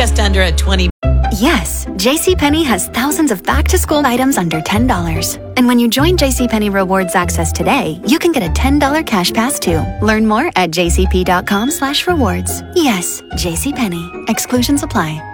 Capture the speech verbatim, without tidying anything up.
just under a twenty. Yes, JCPenney has thousands of back-to-school items under ten dollars. And when you join JCPenney Rewards Access today, you can get a ten dollars cash pass too. Learn more at jcp.com slash rewards. Yes, JCPenney. Exclusions apply.